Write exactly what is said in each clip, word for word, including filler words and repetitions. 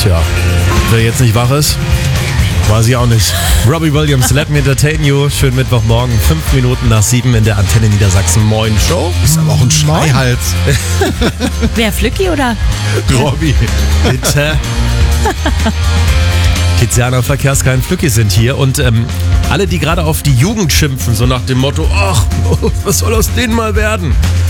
Tja, wer jetzt nicht wach ist, weiß ich auch nicht. Robbie Williams, Let Me Entertain You. Schönen Mittwochmorgen, fünf Minuten nach sieben in der Antenne Niedersachsen. Moin Show. Ist aber auch ein Schreihals. Wer, Flücki oder? Robbie, bitte. Tiziana Verkehrskein Flücki sind hier und ähm, alle, die gerade auf die Jugend schimpfen, so nach dem Motto, ach, was soll aus denen mal werden?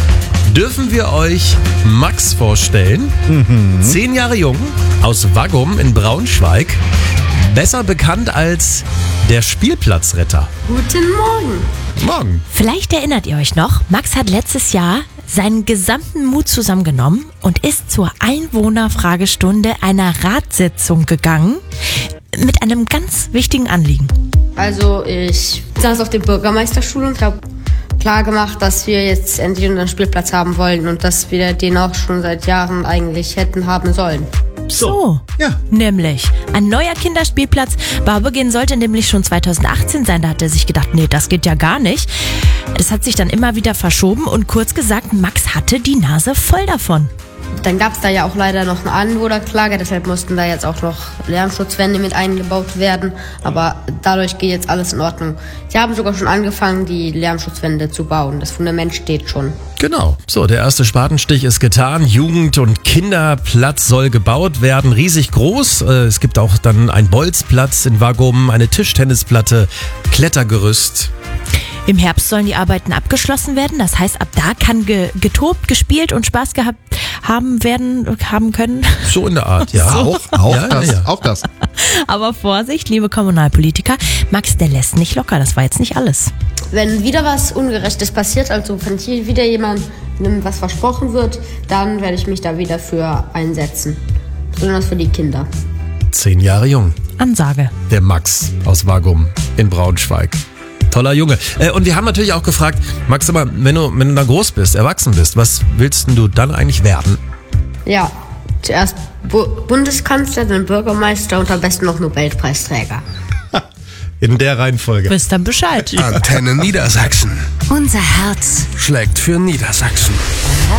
Dürfen wir euch Max vorstellen? Mhm. Zehn Jahre jung, aus Waggum in Braunschweig. Besser bekannt als der Spielplatzretter. Guten Morgen. Morgen. Vielleicht erinnert ihr euch noch, Max hat letztes Jahr seinen gesamten Mut zusammengenommen und ist zur Einwohnerfragestunde einer Ratssitzung gegangen mit einem ganz wichtigen Anliegen. Also ich saß auf der Bürgermeisterstuhl und habe klar gemacht, dass wir jetzt endlich unseren Spielplatz haben wollen und dass wir den auch schon seit Jahren eigentlich hätten haben sollen. So, Ja. nämlich ein neuer Kinderspielplatz. Baubeginn sollte nämlich schon zweitausendachtzehn sein. Da hat er sich gedacht, nee, das geht ja gar nicht. Das hat sich dann immer wieder verschoben und kurz gesagt, Max hatte die Nase voll davon. Dann gab es da ja auch leider noch eine Anwohnerklage, deshalb mussten da jetzt auch noch Lärmschutzwände mit eingebaut werden. Aber dadurch geht jetzt alles in Ordnung. Sie haben sogar schon angefangen, die Lärmschutzwände zu bauen. Das Fundament steht schon. Genau. So, der erste Spatenstich ist getan. Jugend- und Kinderplatz soll gebaut werden. Riesig groß. Äh, Es gibt auch dann einen Bolzplatz in Waggum, eine Tischtennisplatte, Klettergerüst. Im Herbst sollen die Arbeiten abgeschlossen werden. Das heißt, ab da kann ge getobt, gespielt und Spaß gehabt haben werden, haben können. So in der Art, ja. Auch, auch Ja, das, ja, ja. auch das. Aber Vorsicht, liebe Kommunalpolitiker, Max, der lässt nicht locker. Das war jetzt nicht alles. Wenn wieder was Ungerechtes passiert, also wenn hier wieder jemandem was versprochen wird, dann werde ich mich da wieder für einsetzen. Besonders für die Kinder. Zehn Jahre jung. Ansage. Der Max aus Waggum in Braunschweig. Toller Junge. Äh, und wir haben natürlich auch gefragt, Max, aber wenn du, wenn du dann groß bist, erwachsen bist, was willst denn du dann eigentlich werden? Ja, zuerst Bu- Bundeskanzler, dann Bürgermeister und am besten noch Nobelpreisträger. In der Reihenfolge. Wisst dann Bescheid. Antenne Niedersachsen. Unser Herz Schlägt für Niedersachsen.